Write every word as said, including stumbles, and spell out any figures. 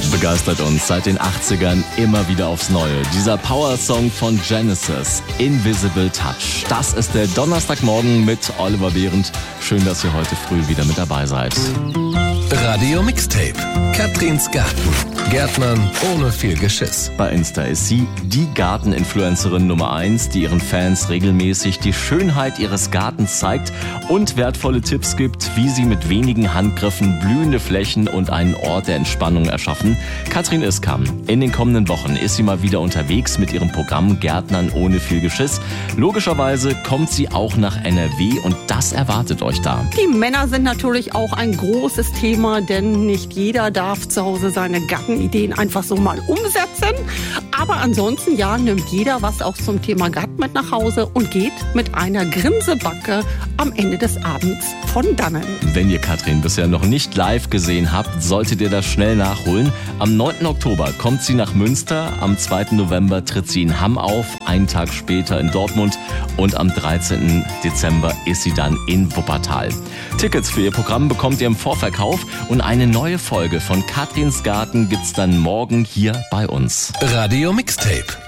Begeistert uns seit den achtzigern immer wieder aufs Neue. Dieser Power-Song von Genesis, Invisible Touch. Das ist der Donnerstagmorgen mit Oliver Behrendt. Schön, dass ihr heute früh wieder mit dabei seid. Radio Mixtape. Katrins Garten. Gärtnern ohne viel Geschiss. Bei Insta ist sie die Garteninfluencerin Nummer eins, die ihren Fans regelmäßig die Schönheit ihres Gartens zeigt und wertvolle Tipps gibt, wie sie mit wenigen Handgriffen blühende Flächen und einen Ort der Entspannung erschaffen. Katrin Iskam. In den kommenden Wochen ist sie mal wieder unterwegs mit ihrem Programm Gärtnern ohne viel Geschiss. Logischerweise kommt sie auch nach N R W und das erwartet euch da. Die Männer sind natürlich auch ein großes Thema, denn nicht jeder darf zu Hause seine Gartenideen einfach so mal umsetzen. Aber ansonsten, ja, nimmt jeder was auch zum Thema Garten mit nach Hause und geht mit einer Grinsebacke am Ende des Abends von dannen. Wenn ihr Katrin bisher noch nicht live gesehen habt, solltet ihr das schnell nachholen. Am neunten Oktober kommt sie nach Münster, am zweiten November tritt sie in Hamm auf, einen Tag später in Dortmund und am dreizehnten Dezember ist sie dann in Wuppertal. Tickets für ihr Programm bekommt ihr im Vorverkauf und eine neue Folge von Katrins Garten gibt's dann morgen hier bei uns. Radio Mixtape.